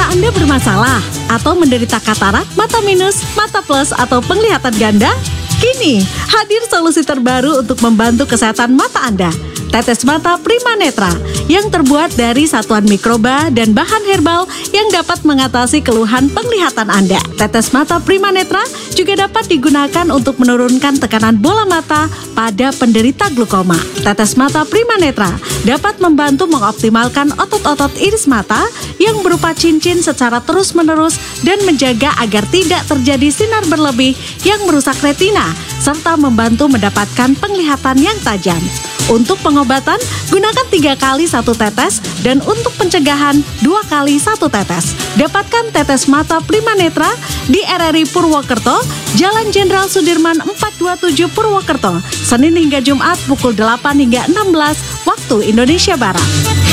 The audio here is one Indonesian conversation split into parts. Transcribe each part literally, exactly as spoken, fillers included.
Anda bermasalah atau menderita katarak, mata minus, mata plus, atau penglihatan ganda? Kini, hadir solusi terbaru untuk membantu kesehatan mata Anda. Tetes mata Prima Netra yang terbuat dari satuan mikroba dan bahan herbal yang dapat mengatasi keluhan penglihatan Anda. Tetes mata Prima Netra juga dapat digunakan untuk menurunkan tekanan bola mata pada penderita glaukoma. Tetes mata Prima Netra dapat membantu mengoptimalkan otot-otot iris mata yang berupa cincin secara terus-menerus dan menjaga agar tidak terjadi sinar berlebih yang merusak retina serta membantu mendapatkan penglihatan yang tajam. Untuk pengobatan, gunakan tiga kali satu tetes dan untuk pencegahan dua kali satu tetes. Dapatkan tetes mata Prima Netra di R R I Purwokerto, Jalan Jenderal Sudirman empat dua tujuh Purwokerto, Senin hingga Jumat pukul delapan hingga enam belas waktu Indonesia Barat.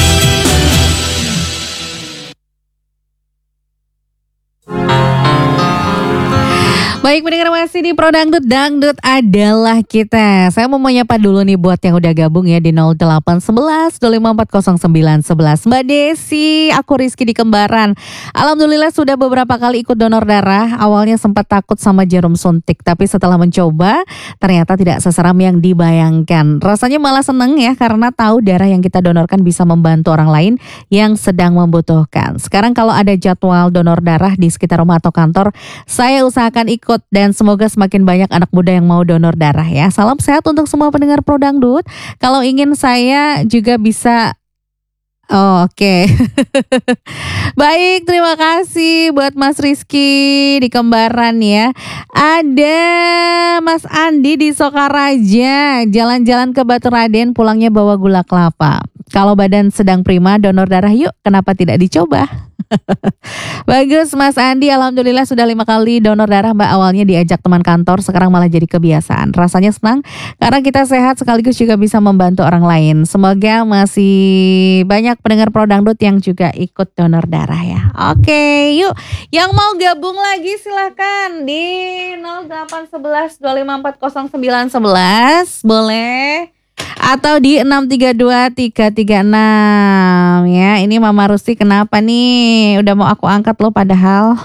Baik, pendengar masih di Pro Dangdut, Dangdut adalah kita. Saya mau menyapa dulu nih buat yang udah gabung ya di nol delapan satu satu dua lima empat nol sembilan satu satu. Mbak Desi, aku Rizky di Kembaran. Alhamdulillah sudah beberapa kali ikut donor darah. Awalnya sempat takut sama jarum suntik, tapi setelah mencoba ternyata tidak seseram yang dibayangkan. Rasanya malah seneng ya karena tahu darah yang kita donorkan bisa membantu orang lain yang sedang membutuhkan. Sekarang kalau ada jadwal donor darah di sekitar rumah atau kantor, saya usahakan ikut. Dan semoga semakin banyak anak muda yang mau donor darah ya. Salam sehat untuk semua pendengar Pro Dangdut. Kalau ingin saya juga bisa. Oh, oke. Okay. Baik, terima kasih buat Mas Rizky di Kembaran ya. Ada Mas Andi di Sokaraja, jalan-jalan ke Batu Raden, pulangnya bawa gula kelapa. Kalau badan sedang prima, donor darah yuk, kenapa tidak dicoba? Bagus Mas Andi, alhamdulillah sudah lima kali donor darah Mbak. Awalnya diajak teman kantor, sekarang malah jadi kebiasaan. Rasanya senang karena kita sehat sekaligus juga bisa membantu orang lain. Semoga masih banyak pendengar Pro Dangdut yang juga ikut donor darah ya. Oke, yuk yang mau gabung lagi silahkan di nol delapan satu satu dua lima empat nol sembilan satu satu boleh. Atau di enam tiga dua tiga tiga enam ya. Ini Mama Rusti kenapa nih? Udah mau aku angkat loh padahal.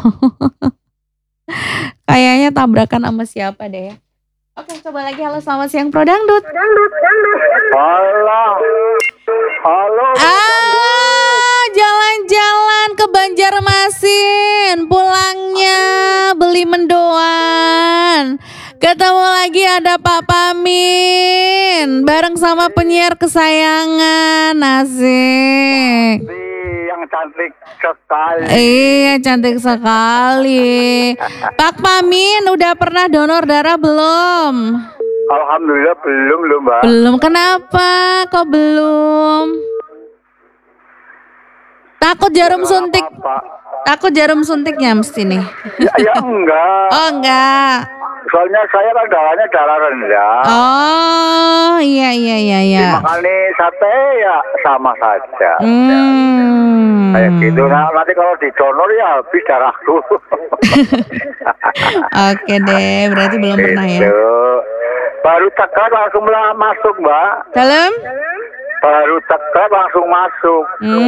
Kayaknya tabrakan sama siapa deh ya. Oke, coba lagi. Halo, selamat siang Pro Dangdut. Halo. Halo. Ah, jalan-jalan ke Banjarmasin. Pulangnya beli mendoan. Ketemu lagi ada Pak Pamin bareng sama penyiar kesayangan. Asik. Yang cantik sekali. Iya, cantik sekali. Pak Pamin udah pernah donor darah belum? Alhamdulillah belum loh Mbak. Belum, kenapa? Kok belum? Takut jarum suntik. Takut jarum suntiknya mesti nih. Ya, ya enggak. Oh enggak. Soalnya saya kan darahnya darah rendah. Oh iya iya iya iya. Dimakani sate ya sama saja. Hmm. Kayak gitu. Nah, nanti kalau didonor ya habis darahku. Oke deh, berarti belum gitu. pernah ya. Baru tekan langsung masuk Mbak. Dalam? Baru tekan langsung masuk.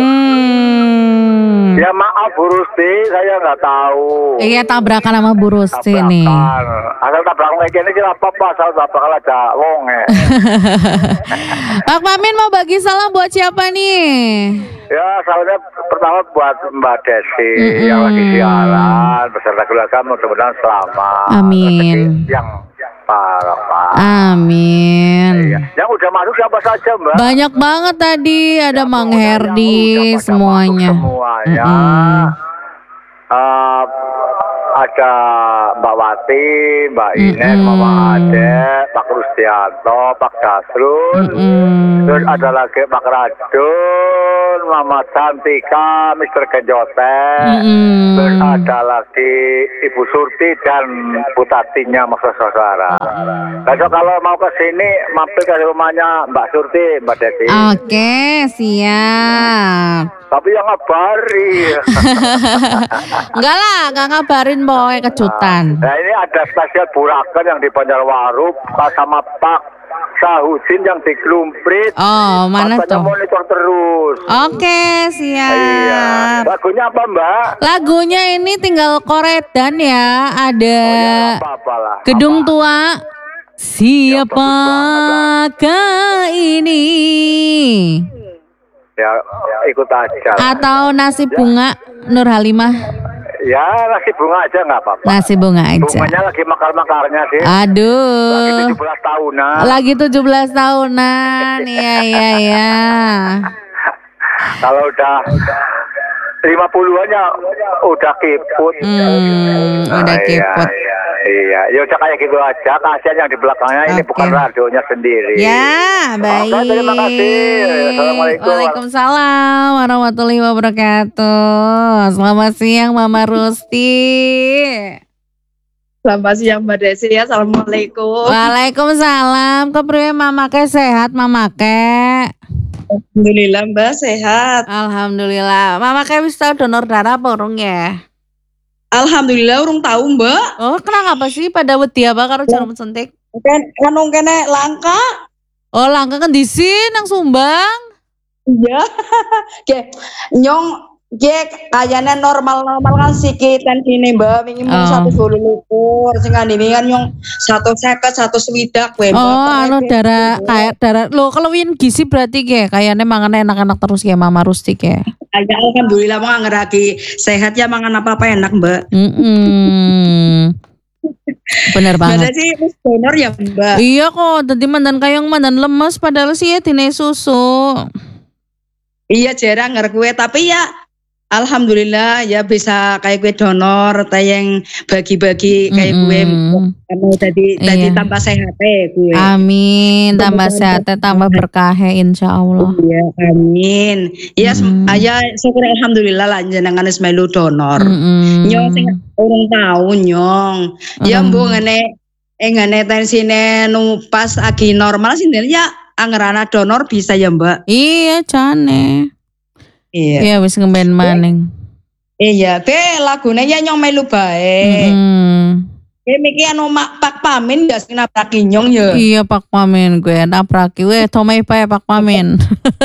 Hmm. Ya maaf Bu Rusti, saya nggak tahu. Iya, tabrakan sama Bu Rusti nih. Asal tabrakan kayak gini sih apa-apa, asal tabrakan aja wong ya. Pak Pamin mau bagi salam buat siapa nih? Ya, salamnya pertama buat Mbak Desi Mm-mm. yang lagi siaran beserta keluarga, mudah-mudahan selamat. Amin. Rezeki yang barokah. Amin. Iya. Yang udah masuk siapa saja Mbak? Banyak banget tadi, ada Ya, Mang pokoknya Herdi, yang udah pada semuanya. masuk semuanya. Mm-mm. Uh, ada Mbak Wati, Mbak Ines, Mm-mm. Mama Ade, Pak Rustianto, Pak Dasrul, Mm-mm. terus ada lagi Pak Radun, Mama Cantika, Mister Genjoten, Mm-mm. terus ada lagi Ibu Surti dan Bu Tatinya maksud saudara. Besok kalau mau ke sini mampir ke rumahnya Mbak Surti, Mbak Desi. Oke, siap. Tapi yang ngabari. Enggak lah, enggak ngabarin boy, kejutan. Nah ini ada spesial burakan yang di Banjarwarup sama Pak Sahudin yang di Klumprit. Oh, mana Katanya tuh? monitor terus. Oke, siap. Iya. Lagunya apa Mbak? Lagunya ini tinggal koredan ya. Ada Oh ya apa-apa lah. Gedung Apa? Tua. Siapakah ini? Ya ikut aja. Atau Nasi Bunga Nur Halimah? Ya nasi bunga aja nggak apa-apa. Nasi bunga aja. Bunganya lagi makar-makarnya sih. Lagi Aduh. tujuh belas tahunan. Lagi tujuh belas tahunan. Iya, iya, iya. Kalau udah lima puluhannya udah kiput. Hmm, udah Nah, kiput. Iya, iya. Ya udah kayak gitu aja. Kasihan yang di belakangnya ini Oke. bukan radionya sendiri. Ya, baik. Oke, terima kasih. Assalamualaikum. Waalaikumsalam warahmatullahi wabarakatuh. Selamat siang Mama Rusti. Selamat siang Mbak Desi ya. Assalamualaikum. Waalaikumsalam. Kepriwe Mama ke sehat Mama ke? Alhamdulillah Mbak sehat. Alhamdulillah. Mama ke wis tau donor darah apa urung ya? Alhamdulillah urung tahu Mbak. Oh, kenapa sih pada wedi apa karo jarum suntik? Kan anu kene langka. Oh, langka kan di sini nang Sumbang. Iya. Oke. Nyong Ge, kayaknya normal-normal kan sikit kan gini Mbak, wingi mung Oh. satu bolu lukur, sing ngandini kan nyong satu seket, satu swidak we Mbak. Oh, Keren anu ge. darah kayak darah. Lo kalau win gizi berarti ge kayaknya mangan enak-enak terus ya Mama Rusti ya. Ya, alhamdulillah mau ngeraki sehat ya mangan apa-apa enak Mbak. Mm-mm. Bener Mbak banget. Desi wis donor ya Mbak. Iya kok, tadi mandan kayong mandan lemes padahal sih ya dine susu. Iya jarang ngerek kue tapi ya alhamdulillah ya bisa kayak kue donor, tayang bagi-bagi kayak kue Mm-mm. anu tadi tadi Iya. tambah sehat eh kue. Amin, tambah sehat, tambah berkah insya Allah. Iya, amin. Ya, Mm. ya syukur alhamdulillah lah jenengan wis melu donor. Mm-mm. Nyong sing urung tahu nyong. Ya Mm. mbok ngene eh ngene tensine nu pas lagi normal sih ya angerana donor bisa ya Mbak. Iya, jane. Iya. Iya wis ngemben maning. Iya, be lagune ya nyong melu bae. Mm-mm. Be miki anu mak pak pamin gak sing nabraki nyong ya. Iya Pak Pamin gue nabraki weh tomai pae Pak Pamin.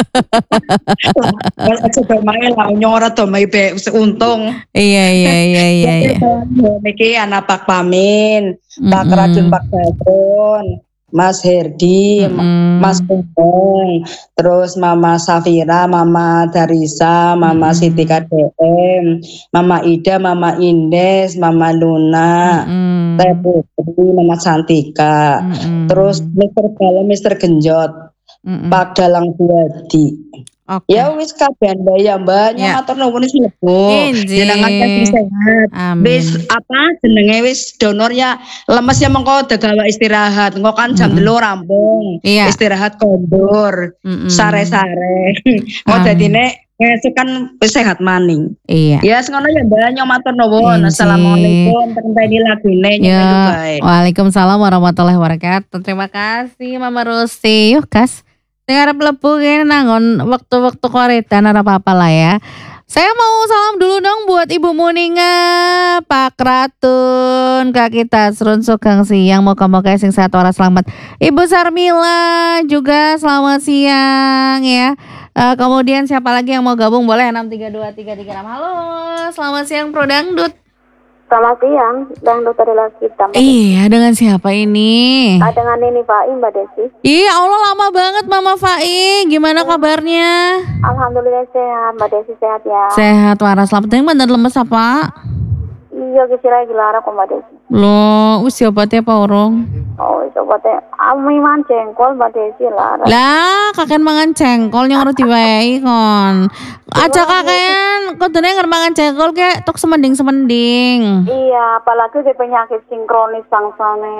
Coba mae lah nyong ora domai be untung. Iya iya iya iya iya. Niki anak Pak Pamin, Pak Mm-mm. Rajun Pak Badrun, Mas Herdi, Mm-mm. Mas Kumpung, terus Mama Safira, Mama Darisa, Mama Mm-mm. Siti K D M, Mama Ida, Mama Indes, Mama Luna, Mm-mm. Teh Putri, Mama Santika, Mm-mm. terus Mister Bala, Mister Genjot, Mm-mm. Pak Dalang Buadi. Oke. Ya wis kabeh Mbak ya Mbak, Ya. matur nuwun wis mlebu. Injih. Jenengan kasih sehat. Amin. Wis apa jenenge wis donor ya lemes ya mengko degawa istirahat. Engko kan jam Mm-mm. telu rampung. Iya. Istirahat kondur. Mm-mm. Sare-sare. Mau Amin. dadine ngesuk kan wis sehat maning. Iya. Ya ngono ya Mbak, nyong matur nuwun. Injih. Assalamualaikum. Terima lagune nyong melu Ya, bae. waalaikumsalam warahmatullahi wabarakatuh. Terima kasih Mama Rusti. Yuk kas, dengar melebu kayaknya nangon waktu-waktu koredan ada apa-apa lah ya. Saya mau salam dulu dong buat Ibu Muninga, Pak Ratun, Kak kita Serun Sugeng siang, moga-moga sing sehat waras selamat. Ibu Sarmila juga selamat siang ya. Eh, kemudian siapa lagi yang mau gabung boleh enam tiga dua tiga tiga enam. Halo, selamat siang Pro Dangdut. Selamat siang, Dangdut adalah kita. Mbak Iya, dengan siapa ini? Desi. Ah, dengan ini Pak Im, Mbak Desi. Iya, Allah lama banget Mama Fai. Gimana kabarnya? Alhamdulillah sehat, Mbak Desi sehat ya. Sehat waras selamat. Yang bener lemes apa? Iya, kira gelara kok Mbak Desi. Loh, usia obatnya apa urung? Oh, coba teh, ami man jengkol Mbak Desi lah. Lah, kakek mangan jengkol yang harus diwai kon. Aja kakean, kudune ngar mangan jengkol kek tok semending-semending. Iya, apalagi di penyakit sinkronis bangsane.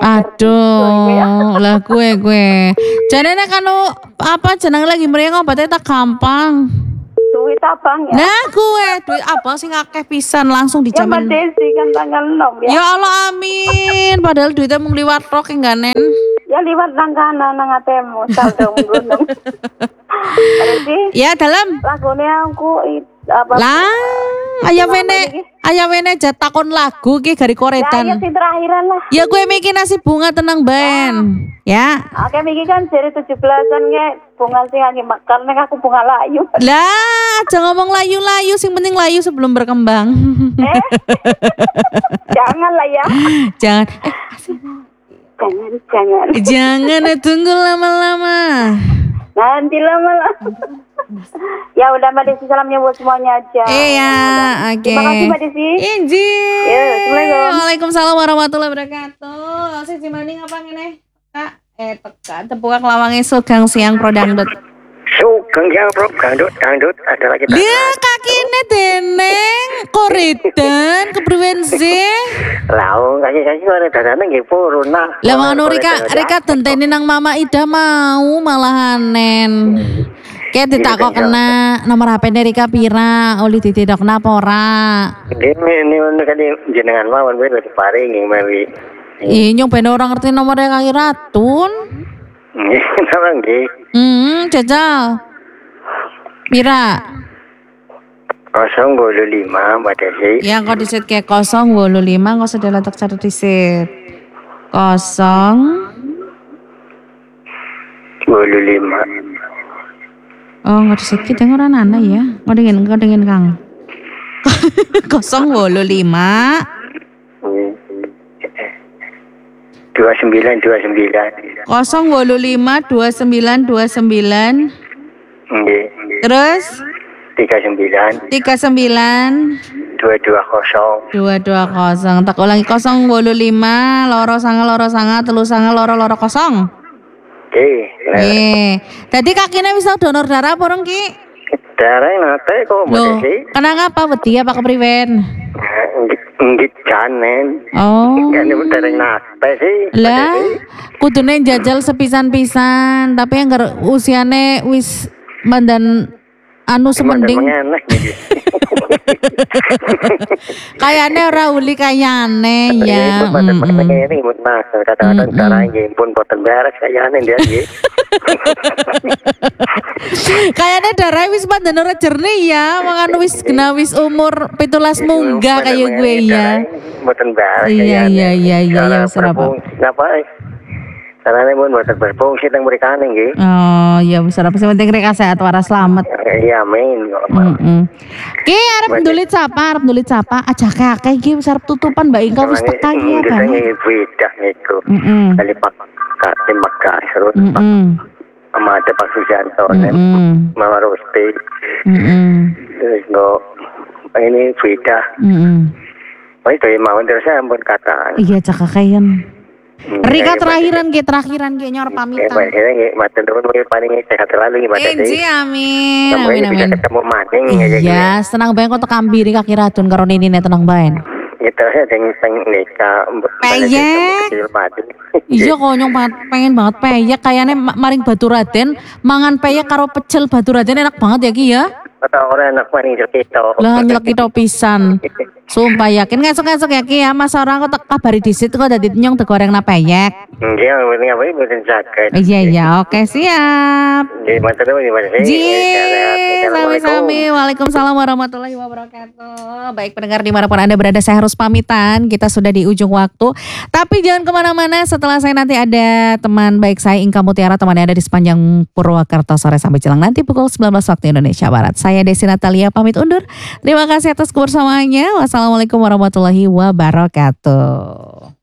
Aduh, lah gue gue. Jadi nek kanu apa jeneng lagi mrene obatnya tak gampang. Duit abang ya. Nah, gue duit apa sih ngakeh pisan langsung Ya Mbak dijamin. Desi kan tanggal enam ya. Ya Allah amin. Padahal duitnya mau liwat rok enggak nen. Ya liwat nang kanan nang atemu saldo gunung. Mbak Desi, Ya dalam. lagunya aku it- apa? Lah, Ayah wene, ayah wene aja takon lagu ki gari Ya, koretan. ya sing terakhiran lah. Ya gue mikir nasi bunga tenang ben. Ya. Oke, iki kan dari tujuh belasan kayak bunga sing lagi makan, nek aku bunga layu. Lah, aja ngomong layu-layu, sing penting layu sebelum berkembang. Eh? Jangan lah ya. Jangan, Jangan, jangan. jangan eh, tunggu lama-lama. Nanti lama-lama. Ya udah Mbak Desi, salamnya buat semuanya aja. Iya, oke. Terima kasih Mbak Desi. Izin. Ya, Assalamualaikum. Waalaikumsalam warahmatullahi wabarakatuh. Si Cimani ngapa ngene? Kak, eh tekan tepuak lawange sugang siang pro dangdut. Sugeng yang bro, dangdut, dangdut, ada lagi. Dia kakine deneng koredan kepriwen sih? Lau, kaki-kaki ada dadane nggih purun nah. Lah ngono Rika, Rika tenteni nang Mama Ida mau malahanen. Kayak ditakok kena nomor H P-ne Rika pira, oli ditidok napa ora? Dene ini ono kali jenengan mawon wae wis paringi mawi. Ih, nyong ben ora ngerti nomore Kaki Ratun. Nggih, napa nggih? Hmm, jajal. Pira? nol dua lima Mbak Desi. Ya kok disit ke kosong wolu lima kok sudah letak catat disit. Kosong. dua lima. Oh, nggak disit kita ngoran ana ya. Ngodengin, ngodengin Kang. Kosong wolu lima. Dua sembilan dua sembilan. Kosong wolu lima dua sembilan dua sembilan. Nggih. Terus Tiga sembilan tiga sembilan dua dua kosong. dua dua kosong. Tak ulangi kosong wolu lima loro sanga loro sanga telu sanga loro loro kosong. Oke. Eh, tadi kakinya bisa donor darah apa orang ki? Darah nate kok Mbak Loh, Desi. kenapa apa wedi apa kepriwen? Nggih janen. Oh, Kan itu darah nate sih. Mbak lah, Desi. kudune jajal sepisan-pisan, tapi yang usiane wis mandan anu semending. Mengeneh gitu. Kayaknya ora uli kayane ya. Ini buat mm, mm. ini buat mas kadang-kadang darah nggih pun boten beres kayane dia nggih. Kayaknya darah wis mandan ora jernih ya, mangan wis kena wis umur pitulas munggah kayak gue ya. Boten beres Iya kayane. iya iya iya ya wis ora apa. Napa? Karena pun boten berfungsi teng mrikane nggih. Oh, ya wis ora apa sing penting rek sehat waras selamat. Iya amin. Heeh. Ki arep ndulit sapa? Arep ndulit sapa? Aja akeh iki wis arep tutupan Mbak Ingka wis tekan ya Kita kan. nggih beda niku. Heeh. Kali Pak Katim Mekah terus Heeh. sama ada Pak Sujanto Heeh. Mama Rosti. Heeh. Terus no ini beda. Heeh. Wah itu mau terus saya ampun kata. Iya cak kakean. Rika terakhiran ki terakhiran ki nyor pamitan. Baik, ini matur nuwun mugi paringi sehat selalu gimana Inji sih? amin. Sampai Amin bisa amin. ketemu maning Iya, senang banget kok tekan biri Kaki Ratun karo Nini tenang bae. Gitu ya dengan peng nikah. Peyek. Iya kok nyong banget pengen banget peyek kayaknya ma- maring Batu Raden mangan peyek karo pecel Batu Raden enak banget ya Ki ya. Atau orang anak maning cerita. Lah nyelek kita pisan. Sumpah yakin ngesuk-ngesuk ya Ki ya Mas orang kok tak kabari disit kok dadi nyong tegoreng na peyek. Nggih, ini apa ini boten saged. Iya iya oke siap. Nggih, matur nuwun gimana sih? Ji, sami-sami. Waalaikumsalam warahmatullahi wabarakatuh. Baik pendengar dimanapun Anda berada, saya harus pamitan. Kita sudah di ujung waktu. Tapi jangan kemana-mana. Setelah saya nanti ada teman baik saya Inka Mutiara, teman Anda di sepanjang Purwakarta sore sampai jelang nanti pukul sembilan belas waktu Indonesia Barat. Saya Desi Natalia pamit undur. Terima kasih atas kebersamaannya. Wassalamualaikum warahmatullahi wabarakatuh.